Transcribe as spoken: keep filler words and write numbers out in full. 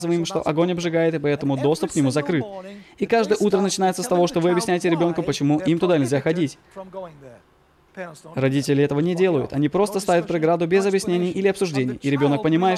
им, что огонь обжигает, и поэтому доступ к нему закрыт. И каждое утро начинается с того, что вы объясняете ребенку, почему им туда нельзя ходить. Родители этого не делают. Они просто ставят преграду без объяснений или обсуждений, и ребенок понимает,